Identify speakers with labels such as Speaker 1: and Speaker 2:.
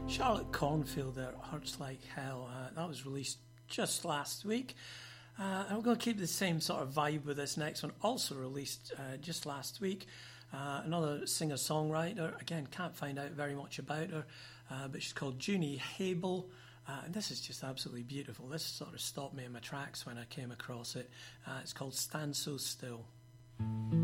Speaker 1: Charlotte Cornfield there, Hurts Like Hell. That was released just last week. I'm going to keep the same sort of vibe with this next one, also released just last week. Another singer-songwriter. Again, can't find out very much about her, but she's called Junie Habel. And this is just absolutely beautiful. This sort of stopped me in my tracks when I came across it. It's called Stand So Still.